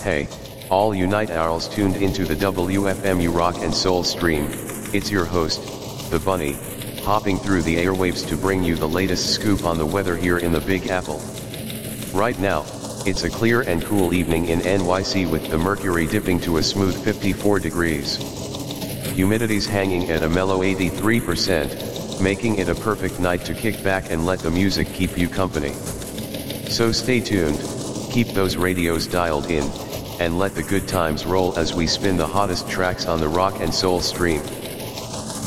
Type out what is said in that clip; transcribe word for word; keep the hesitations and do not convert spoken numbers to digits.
Hey, all you night owls tuned into the W F M U Rock and Soul stream, it's your host, The Bunny, hopping through the airwaves to bring you the latest scoop on the weather here in the Big Apple. Right now, it's a clear and cool evening in N Y C with the mercury dipping to a smooth fifty-four degrees. Humidity's hanging at a mellow eighty-three percent, making it a perfect night to kick back and let the music keep you company. So stay tuned, keep those radios dialed in, and let the good times roll as we spin the hottest tracks on the Rock and Soul stream.